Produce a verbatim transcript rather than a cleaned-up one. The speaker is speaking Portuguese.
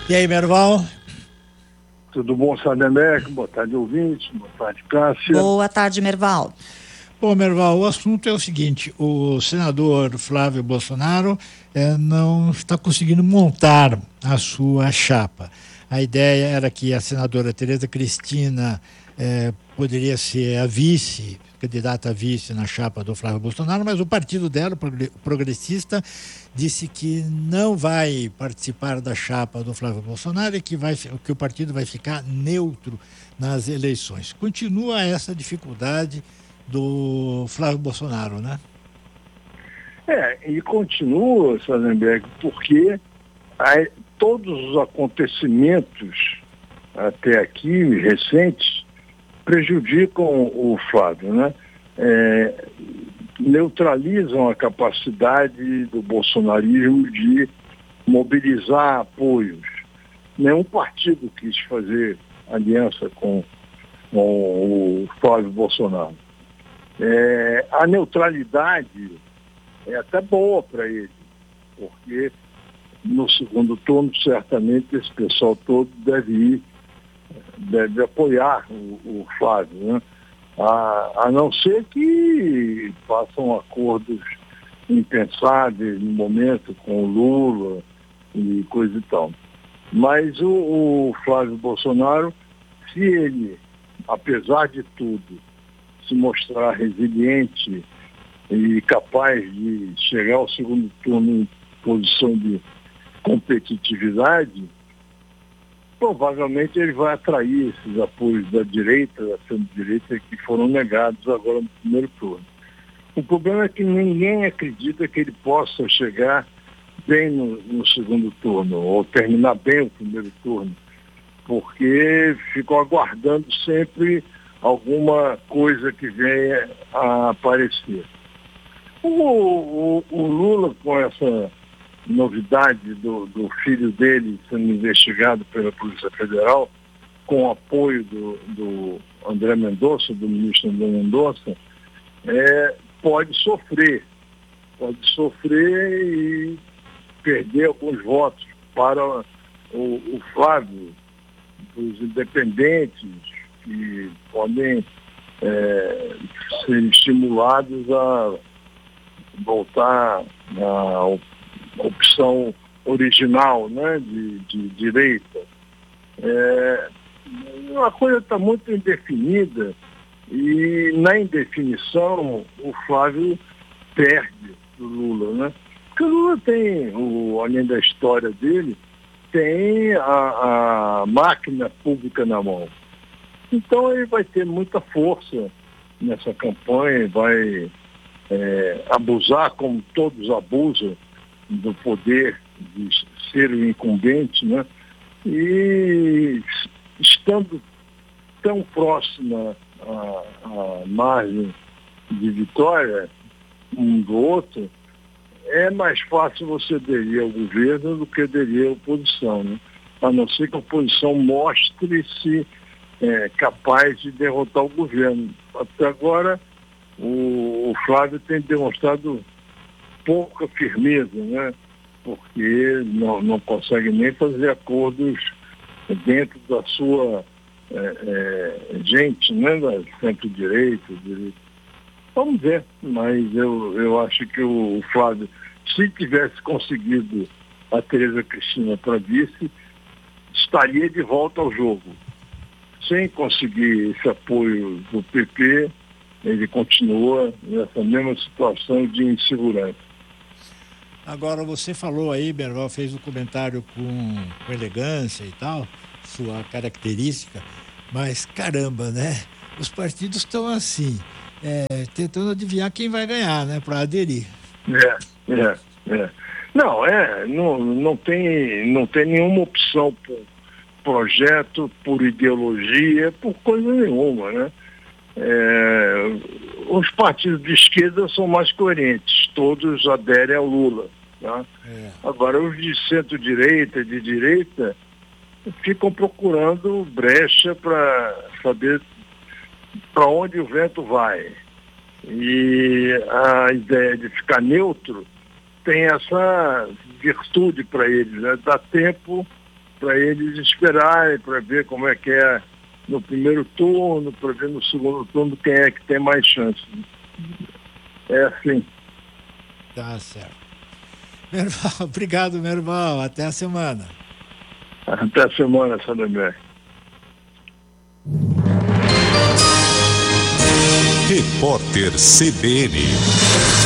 E aí, Merval? Tudo bom, Sardenberg? Boa tarde, ouvintes. Boa tarde, Cássia. Boa tarde, Merval. Bom, Merval, o assunto é o seguinte: o senador Flávio Bolsonaro eh, não está conseguindo montar a sua chapa. A ideia era que a senadora Tereza Cristina eh, poderia ser a vice, candidata a vice na chapa do Flávio Bolsonaro, mas o partido dela, o progressista, disse que não vai participar da chapa do Flávio Bolsonaro e que, vai, que o partido vai ficar neutro nas eleições. Continua essa dificuldade do Flávio Bolsonaro, né? É, e continua, Sardenberg, porque aí, todos os acontecimentos até aqui, recentes, prejudicam o Flávio, né? É, neutralizam a capacidade do bolsonarismo de mobilizar apoios. Nenhum partido quis fazer aliança com, com o Flávio Bolsonaro. É, a neutralidade é até boa para ele, porque no segundo turno, certamente, esse pessoal todo deve ir, deve apoiar o, o Flávio, né? A, a não ser que façam acordos impensáveis no momento com o Lula e coisa e tal. Mas o, o Flávio Bolsonaro, se ele, apesar de tudo, se mostrar resiliente e capaz de chegar ao segundo turno em posição de competitividade, provavelmente ele vai atrair esses apoios da direita, da centro-direita, que foram negados agora no primeiro turno. O problema é que ninguém acredita que ele possa chegar bem no, no segundo turno, ou terminar bem o primeiro turno, porque ficam aguardando sempre alguma coisa que venha a aparecer. O, o, o Lula, com essa novidade do, do filho dele sendo investigado pela Polícia Federal, com o apoio do, do André Mendonça, do ministro André Mendonça, é, pode sofrer, pode sofrer e perder alguns votos para o, o Flávio, os independentes, que podem é, ser estimulados a voltar à opção original, né, de, de direita. É, uma coisa está muito indefinida e na indefinição o Flávio perde do Lula, né? Porque o Lula tem, o, além da história dele, tem a, a máquina pública na mão. Então ele vai ter muita força nessa campanha, vai é, abusar, como todos abusam, do poder de ser o incumbente, né? E estando tão próxima à, à margem de vitória um do outro, é mais fácil você aderir ao governo do que aderir à oposição, né? A não ser que a oposição mostre-se É, capaz de derrotar o governo. Até agora, o, o Flávio tem demonstrado pouca firmeza, né? Porque não, não consegue nem fazer acordos dentro da sua é, é, gente, né? Da centro-direita, direita. Vamos ver, mas eu, eu acho que o, o Flávio, se tivesse conseguido a Tereza Cristina para vice, estaria de volta ao jogo. Sem conseguir esse apoio do P P, ele continua nessa mesma situação de insegurança. Agora, você falou aí, Merval, fez um comentário com, com elegância e tal, sua característica, mas caramba, né? Os partidos estão assim, é, tentando adivinhar quem vai ganhar, né? Para aderir. É, é, é. Não, é, não, não, tem, não tem nenhuma opção por projeto, por ideologia, por coisa nenhuma, né? É, os partidos de esquerda são mais coerentes, todos aderem ao Lula, tá? É. Agora, os de centro-direita e de direita ficam procurando brecha para saber para onde o vento vai. E a ideia de ficar neutro tem essa virtude para eles, né? Dá tempo para eles esperarem, para ver como é que é no primeiro turno, para ver no segundo turno quem é que tem mais chance. É assim. Tá certo. Meu irmão, obrigado, meu irmão. Até a semana. Até a semana, Salomé. Repórter C B N.